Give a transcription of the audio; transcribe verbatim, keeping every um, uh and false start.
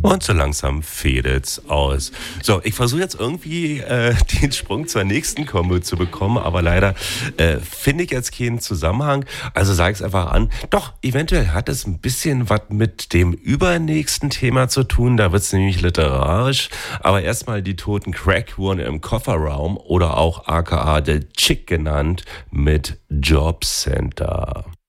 Und so langsam fädelt's aus. So, ich versuche jetzt irgendwie äh, den Sprung zur nächsten Kombo zu bekommen, aber leider äh, finde ich jetzt keinen Zusammenhang. Also sage ich es einfach an. Doch, eventuell hat es ein bisschen was mit dem übernächsten Thema zu tun. Da wird's nämlich literarisch. Aber erstmal die Toten Crack-Uhren im Kofferraum oder auch aka The Chick genannt mit Jobcenter.